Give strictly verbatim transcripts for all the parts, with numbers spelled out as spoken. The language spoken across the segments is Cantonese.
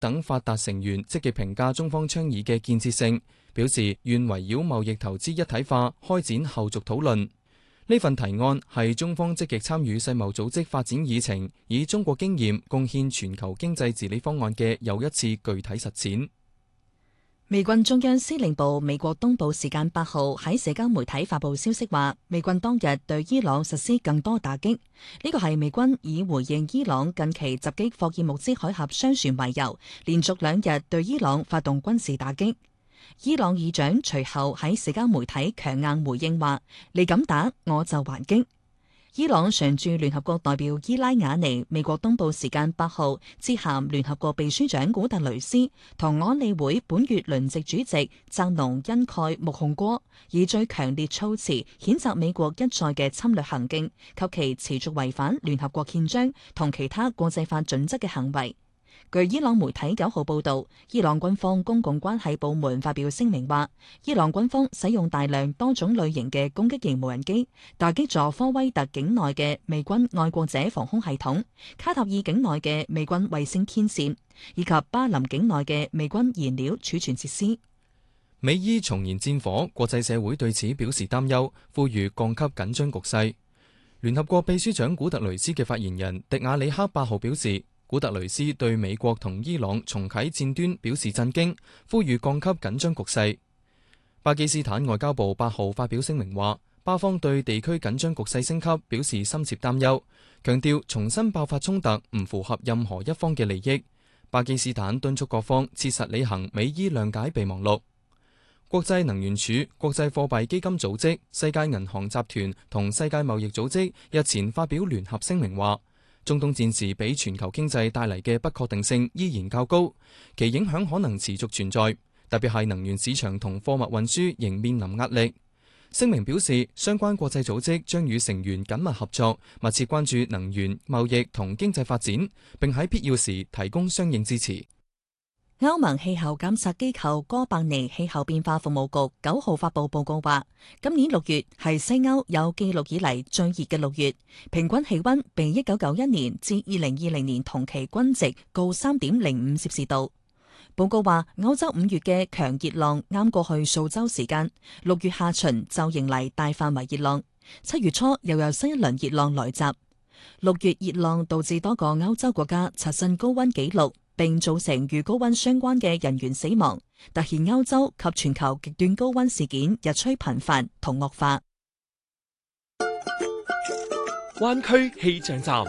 等發達成員積極評價中方倡議嘅建設性，表示願圍繞貿易投資一體化開展後續討論。呢份提案係中方積極參與世貿組織發展議程，以中國經驗貢獻全球經濟治理方案嘅又一次具體實踐。 美軍中央司令部美國東部時間八號喺社交媒體發布消息話，美軍當日對伊朗實施更多打擊。呢個係美軍以回應伊朗近期襲擊霍爾木茲海峽商船為由，連續兩日對伊朗發動軍事打擊。伊朗議長隨後喺社交媒體強硬回應話：你敢打，我就還擊。伊朗常駐聯合國代表伊拉瓦尼美國東部時間八號致函聯合國秘書長古特雷斯同安理會本月輪值主席扎農恩蓋穆洪戈，以最強烈措辭譴責美國一再嘅侵略行徑及其持續違反聯合國憲章同其他國際法準則嘅行為。據伊朗媒體九號報導，伊朗軍方公共關係部門發表聲明話，伊朗軍方使用大量多種類型嘅攻擊型無人機，打擊咗科威特境內嘅美軍愛國者防空系統、卡塔爾境內嘅美軍衛星天線，以及巴林境內嘅美軍燃料儲存設施。 美伊重燃戰火，國際社會對此表示擔憂，呼籲降級緊張局勢。聯合國秘書長古特雷斯嘅發言人迪亞里克八號表示，古特雷斯對美國同伊朗重啟戰端表示震驚，呼籲降級緊張局勢。巴基斯坦外交部八號發表聲明話，巴方對地區緊張局勢升級表示深切擔憂，強調重新爆發衝突唔符合任何一方嘅利益。巴基斯坦敦促各方切實履行美伊諒解備忘錄。國際能源署、國際貨幣基金組織、世界銀行集團同世界貿易組織日前發表聯合聲明話，中東戰事俾全球經濟帶嚟嘅不確定性依然較高，其影響可能持續存在，特別係能源市場同貨物運輸仍面臨壓力。聲明表示，相關國際組織將與成員緊密合作，密切關注能源、貿易同經濟發展，並喺必要時提供相應支持。 歐盟氣候監察機構哥白尼氣候變化服務局九號發布報告話，今年六月係西歐有記錄以嚟最熱嘅六月，平均氣溫比一九九一年至二零二零年同期均值高三點零五攝氏度。報告話，歐洲五月嘅強熱浪啱過去數週時間，六月下旬就迎嚟大範圍熱浪，七月初又有新一輪熱浪來襲。六月熱浪導致多個歐洲國家刷新高溫紀錄，並造成與高溫相關嘅人員死亡，凸顯歐洲及全球極端高溫事件日趨頻繁同惡化。 灣區氣象站。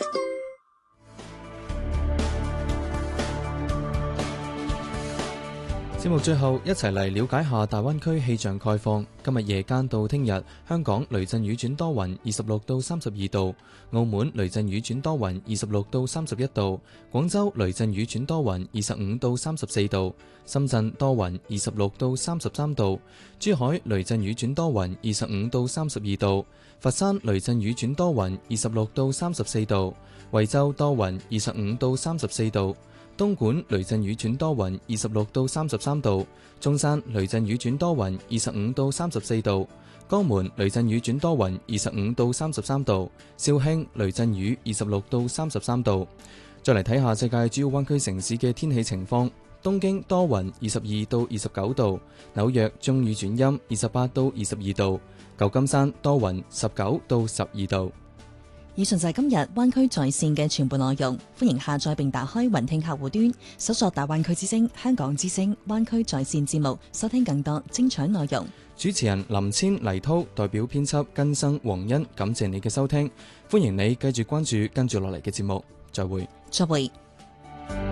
節目最後一齊嚟了解下大灣區氣象概況。今日夜間到聽日，香港雷陣雨轉多雲，二十六到三十二度；澳門雷陣雨轉多雲，二十六到三十一度；廣州雷陣雨轉多雲，二十五到三十四度；深圳多雲，二十六到三十三度；珠海雷陣雨轉多雲，二十五到三十二度；佛山雷陣雨轉多雲，二十六到三十四度；惠州多雲，二十五到三十四度。東莞雷陣雨轉多雲，二十六到三十三度；中山雷陣雨轉多雲，二十五到三十四度；江門雷陣雨轉多雲，二十五到三十三度；肇慶雷陣雨，二十六到三十三度。再嚟睇下世界主要灣區城市嘅天氣情況：東京多雲，二十二到二十九度；紐約中雨轉陰，二十八到二十二度；舊金山多雲，十九到十二度。 以上就係今日灣區在線嘅全部內容，歡迎下載並打開雲聽客戶端，搜索大灣區之聲、香港之聲、灣區在線節目，收聽更多精彩內容。 主持人林千、黎濤代表編輯根生、黃欣，感謝你嘅收聽，歡迎你繼續關注跟住落嚟嘅節目，再會。 再會。